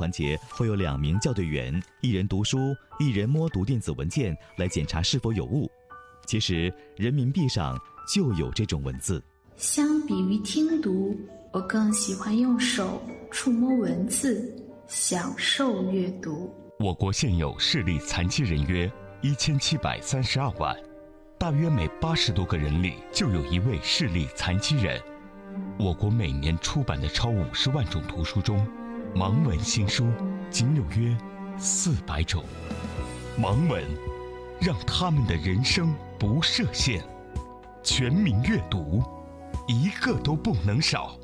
环节会有2名校对员，一人读书，一人摸读电子文件来检查是否有误。其实人民币上就有这种文字。 相比于听读，我更喜欢用手触摸文字，享受阅读。 我国现有视力残疾人约1732万，大约每80多个人里就有一位视力残疾人。我国每年出版的超50万种图书中，盲文新书仅有约400种。盲文让他们的人生不设限，全民阅读，一个都不能少。